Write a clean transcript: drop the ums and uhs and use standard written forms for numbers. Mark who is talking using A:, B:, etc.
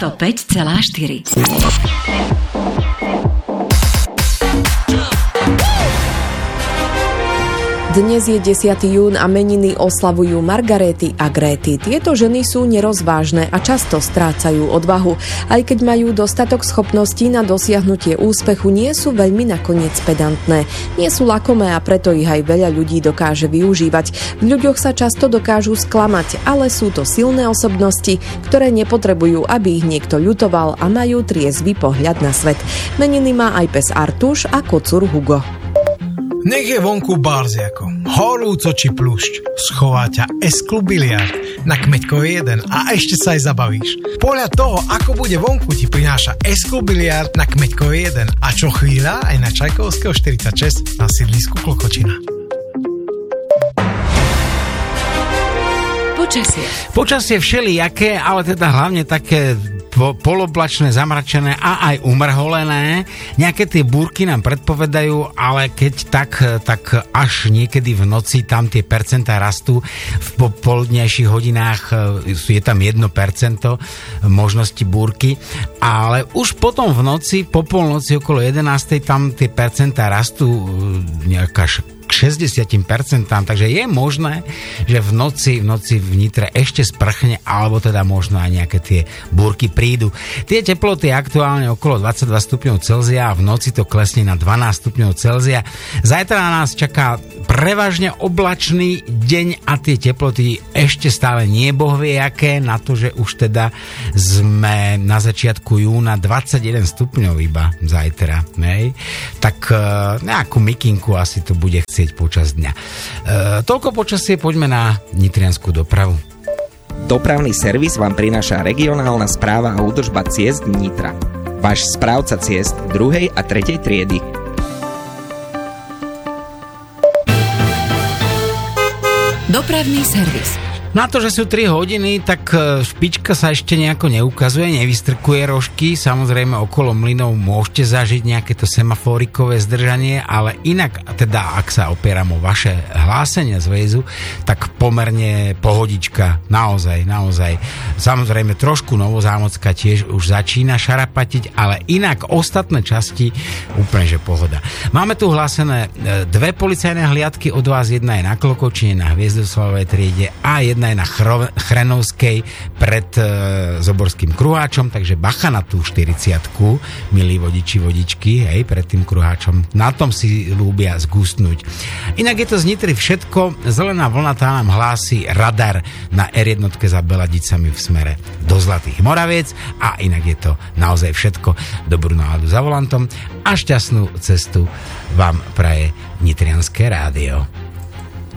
A: 105,4.
B: Dnes je 10. jún a meniny oslavujú Margaréty a Gréty. Tieto ženy sú nerozvážne a často strácajú odvahu. Aj keď majú dostatok schopností na dosiahnutie úspechu, nie sú veľmi nakoniec pedantné. Nie sú lakomé a preto ich aj veľa ľudí dokáže využívať. V ľuďoch sa často dokážu sklamať, ale sú to silné osobnosti, ktoré nepotrebujú, aby ich niekto ľutoval a majú triezvy pohľad na svet. Meniny má aj pes Artuš a kocúr Hugo.
C: Nech je vonku barziako, horúco či plušť, schová ťa S-klub biliard na Kmeďkovej 1 a ešte sa aj zabavíš. Podľa toho, ako bude vonku, ti prináša S-klub biliard na Kmeďkovej 1 a čo chvíľa aj na Čajkovského 46 na sídlisku Klokočina.
D: Počasie všelijaké, ale teda hlavne také poloblačné, zamračené a aj umrholené. Nejaké tie búrky nám predpovedajú, ale keď tak až niekedy v noci tam tie percentá rastú. V popoludnejších hodinách je tam 1% možnosti búrky, ale už potom v noci, po polnoci okolo 11. tam tie percentá rastú nejaká k 60%, takže je možné, že v noci v Nitre ešte sprchne, alebo teda možno aj nejaké tie búrky prídu. Tie teploty aktuálne okolo 22 stupňov Celzia a v noci to klesne na 12 stupňov Celzia. Zajtra na nás čaká prevažne oblačný deň a tie teploty ešte stále nie boh vie aké, na to, že už teda sme na začiatku júna 21 stupňov iba zajtra. Nej? Tak nejakú mikinku asi to bude chcieť počas dňa. Toľko počasie, poďme na nitriansku dopravu.
E: Dopravný servis vám prináša regionálna správa a údržba ciest Nitra. Váš správca ciest 2. a 3. triedy.
A: Dopravný servis.
D: Na to, že sú 3 hodiny, tak špička sa ešte nejako neukazuje, nevystrkuje rožky. Samozrejme, okolo mlynov môžete zažiť nejaké to semaforikové zdržanie, ale inak, teda ak sa opieram o vaše hlásenia z väzu, tak pomerne pohodička, naozaj. Samozrejme, trošku Novozámocka tiež už začína šarapatiť, ale inak ostatné časti úplne, že pohoda. Máme tu hlásené 2 policajné hliadky od vás, jedna je na Klokočine, na Hviezdoslavovej triede a jedna je na Chrenovskej pred Zoborským kruháčom, takže bacha na tú 40-ku, milí vodiči, vodičky, hej, pred tým kruháčom. Na tom si ľúbia zgustnúť. Inak je to z Nitry všetko. Zelená vlna tá nám hlási radar na R1 za Beladicami v smere do Zlatých Moraviec a inak je to naozaj všetko. Dobrú náladu za volantom a šťastnú cestu vám praje Nitrianske rádio.